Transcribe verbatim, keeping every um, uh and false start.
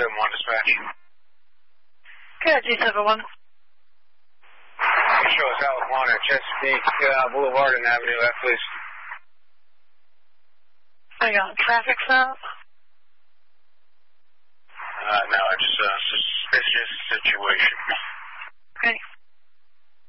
seven one dispatch. Good, G seven one. Show us Alec Warner, Chesapeake uh, Boulevard and Avenue F, please. Hang on, traffic stop? Uh, no, it's a suspicious situation.